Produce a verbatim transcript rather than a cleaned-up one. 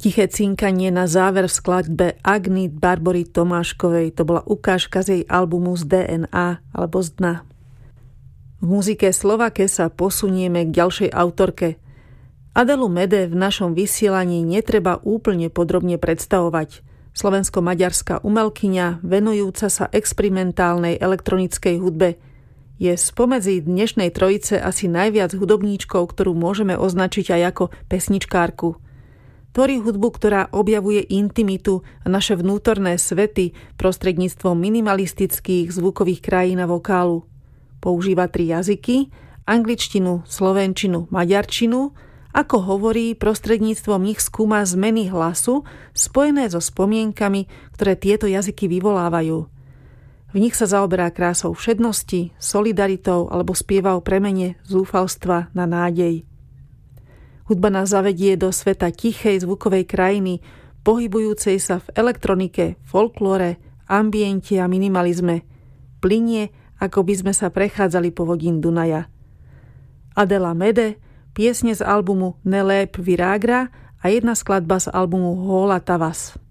Tiché cinkanie na záver v skladbe Agnit Barbory Tomáškovej, to bola ukážka z jej albumu z dé en á alebo z dna. V muzike Slovake sa posunieme k ďalšej autorke. Adelu Mede v našom vysielaní netreba úplne podrobne predstavovať. Slovensko-maďarská umelkyňa venujúca sa experimentálnej elektronickej hudbe. Je spomedzi dnešnej trojice asi najviac hudobníčkou, ktorú môžeme označiť aj ako pesničkárku. Tvorí hudbu, ktorá objavuje intimitu a naše vnútorné svety prostredníctvom minimalistických zvukových krajín a vokálu. Používa tri jazyky, angličtinu, slovenčinu, maďarčinu. Ako hovorí, prostredníctvom nich skúma zmeny hlasu spojené so spomienkami, ktoré tieto jazyky vyvolávajú. V nich sa zaoberá krásou všednosti, solidaritou alebo spieva o premene zúfalstva na nádej. Hudba nás zavedie do sveta tichej zvukovej krajiny, pohybujúcej sa v elektronike, folklóre, ambiente a minimalizme. Plynie, ako by sme sa prechádzali po vodín Dunaja. Adela Mede, piesne z albumu Nelép Virágra a jedna skladba z albumu Hóla Tavas.